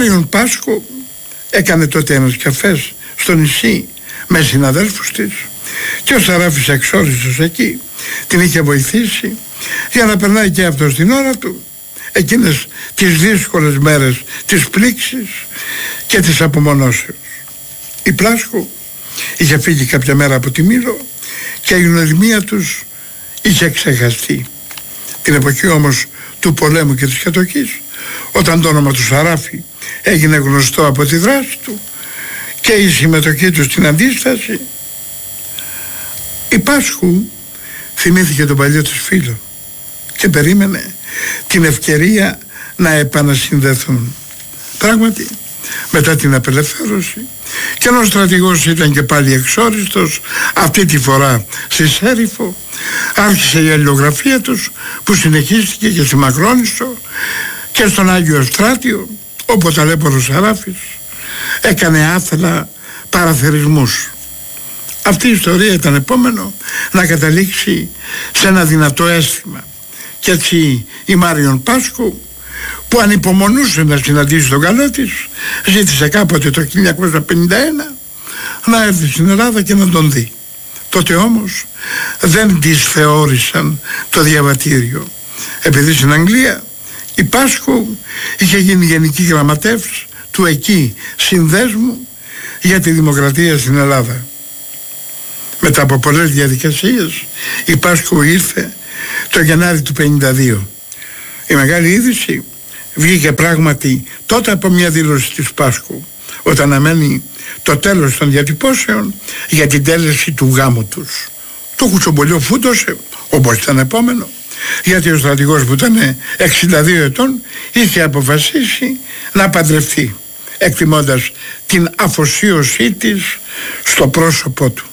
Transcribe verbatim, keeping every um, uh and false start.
Μάριον Πάσχου έκανε τότε ένας καφές στο νησί με συναδέλφους της και ο Σαράφης εξόριστος εκεί την είχε βοηθήσει για να περνάει και αυτός την ώρα του εκείνες τις δύσκολες μέρες της πλήξης και της απομονώσεως. Η Πλάσχου είχε φύγει κάποια μέρα από τη Μήλο και η γνωριμία τους είχε ξεχαστεί. Την εποχή όμως του πολέμου και της κατοχής, όταν το όνομα του Σαράφη έγινε γνωστό από τη δράση του και η συμμετοχή του στην αντίσταση, η Πάσχου θυμήθηκε τον παλιό της φίλο και περίμενε την ευκαιρία να επανασυνδεθούν. Πράγματι, μετά την απελευθέρωση, και ενώ ο στρατηγός ήταν και πάλι εξόριστος, αυτή τη φορά στη Σέριφο, άρχισε η αλληλογραφία τους που συνεχίστηκε και στη Μακρόνισσο και στον Άγιο Ευστράτιο, όπου ο ταλέπορος Σαράφης έκανε άθελα παραθερισμούς. Αυτή η ιστορία ήταν επόμενο να καταλήξει σε ένα δυνατό αίσθημα. Και έτσι η Μάριον Πάσχου, που ανυπομονούσε να συναντήσει τον καλό της, ζήτησε κάποτε το χίλια εννιακόσια πενήντα ένα να έρθει στην Ελλάδα και να τον δει. Τότε όμως δεν της θεώρησαν το διαβατήριο, επειδή στην Αγγλία η Πάσχου είχε γίνει γενική γραμματεύς του εκεί συνδέσμου για τη δημοκρατία στην Ελλάδα. Μετά από πολλές διαδικασίες η Πάσχου ήρθε το Γενάρη του πενήντα δύο. Η μεγάλη είδηση βγήκε πράγματι τότε από μια δήλωση της Πάσχου, όταν αμένει το τέλος των διατυπώσεων για την τέλεση του γάμου τους. Το κουτσομπολιό φούντωσε, όπως ήταν επόμενο, γιατί ο στρατηγός που ήταν εξήντα δύο ετών είχε αποφασίσει να παντρευτεί, εκτιμώντας την αφοσίωσή της στο πρόσωπό του.